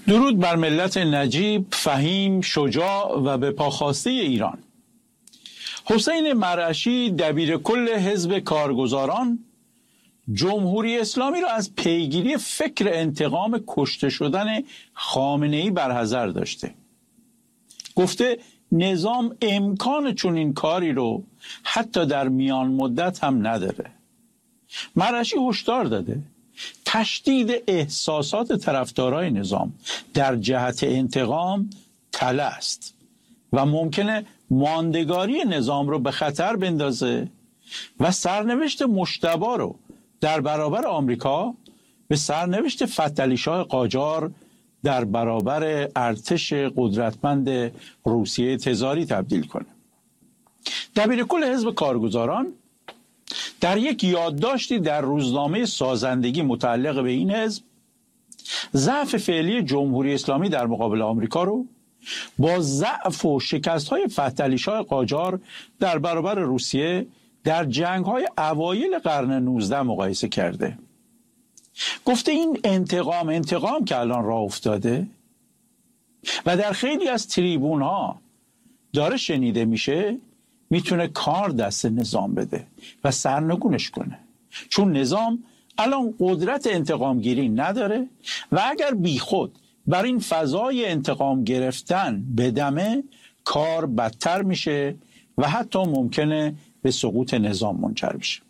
درود بر ملت نجیب، فهیم، شجاع و به پاخواسته ایران. حسین مرعشی دبیر کل حزب کارگزاران جمهوری اسلامی را از پیگیری فکر انتقام کشته شدن خامنه‌ای برحذر داشته. گفته نظام امکان چنین کاری رو حتی در میان مدت هم نداره. مرعشی هشدار داده تشدید احساسات طرفدارای نظام در جهت انتقام طلب است و ممکنه ماندگاری نظام رو به خطر بندازه و سرنوشت مجتبی رو در برابر آمریکا به سرنوشت فتحعلیشاه قاجار در برابر ارتش قدرتمند روسیه تزاری تبدیل کنه. دبیر کل حزب کارگزاران در یک یادداشتی در روزنامه سازندگی متعلق به این حزب ضعف فعلی جمهوری اسلامی در مقابل آمریکا رو با ضعف و شکست‌های فتحعلیشاه قاجار در برابر روسیه در جنگ‌های اوایل قرن 19 مقایسه کرده. گفته این انتقام که الان راه افتاده و در خیلی از تریبون‌ها داره شنیده میشه، میتونه کار دست نظام بده و سرنگونش کنه، چون نظام الان قدرت انتقام گیری نداره و اگر بیخود بر این فضای انتقام گرفتن بدمه کار بدتر میشه و حتی ممکنه به سقوط نظام منجر بشه.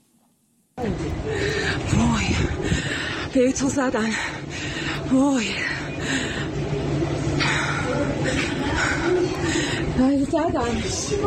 وای به تو زدن، وای زدن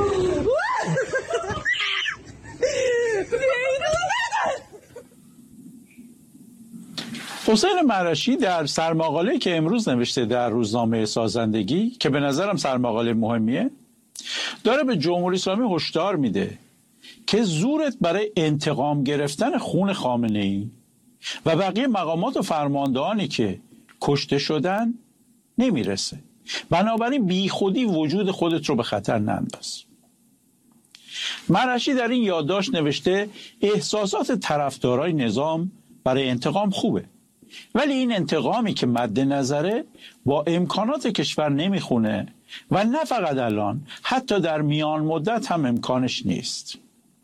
حسین مرعشی در سرمقاله‌ای که امروز نوشته در روزنامه سازندگی که به نظرم سرمقاله مهمیه، داره به جمهوری اسلامی هشدار میده که زورت برای انتقام گرفتن خون خامنه‌ای و بقیه مقامات و فرماندهانی که کشته شدن نمیرسه. بنابراین بی خودی وجود خودت رو به خطر ننداز. مرعشی در این یادداشت نوشته احساسات طرفدارای نظام برای انتقام خوبه، ولی این انتقامی که مد نظره با امکانات کشور نمیخونه و نه فقط الان، حتی در میان مدت هم امکانش نیست.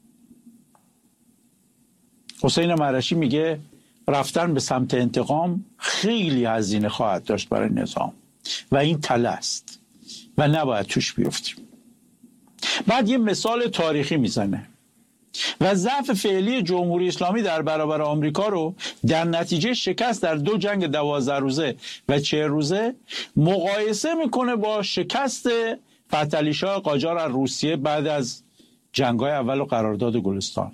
حسین مرعشی میگه رفتن به سمت انتقام خیلی هزینه خواهد داشت برای نظام و این تله است و نباید توش بیفتیم. بعد یه مثال تاریخی میزنه و ضعف فعلی جمهوری اسلامی در برابر آمریکا رو در نتیجه شکست در 2 جنگ 12 روزه و 40 روزه مقایسه میکنه با شکست فتحعلیشاه قاجار از روسیه بعد از جنگ‌های اول و قرارداد گلستان.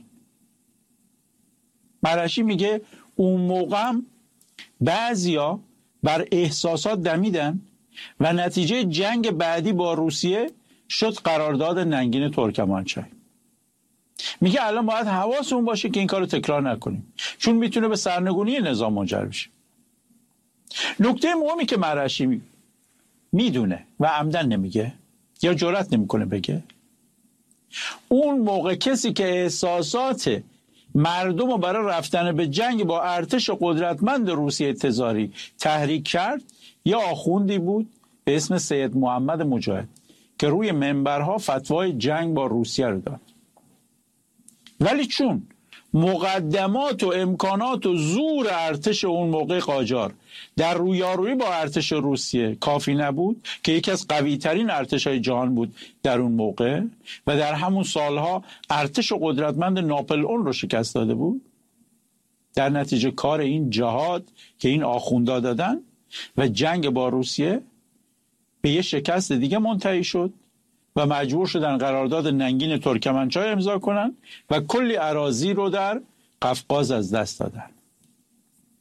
مرعشی میگه اون موقع بعضیا بر احساسات دمیدن و نتیجه جنگ بعدی با روسیه شد قرارداد ننگین ترکمانچای. میگه الان باید حواسمون باشه که این کارو تکرار نکنیم، چون میتونه به سرنگونی نظام منجر بشه. نکته مهمی که مرعشی میدونه و عمدن نمیگه یا جرئت نمیکنه بگه، اون موقع کسی که احساسات مردم رو برای رفتن به جنگ با ارتش قدرتمند روسیه تزاری تحریک کرد یا آخوندی بود به اسم سید محمد مجاهد که روی منبرها فتوای جنگ با روسیه رو داد. ولی چون مقدمات و امکانات و زور ارتش اون موقع قاجار در رویارویی با ارتش روسیه کافی نبود که یکی از قوی ترین ارتش‌های جهان بود در اون موقع و در همون سالها ارتش قدرتمند ناپلئون رو شکست داده بود، در نتیجه کار این جهاد که این آخوندا دادن و جنگ با روسیه به یه شکست دیگه منتهی شد و مجبور شدن قرارداد ننگین ترکمنچای امضا کنن و کلی اراضی رو در قفقاز از دست دادن.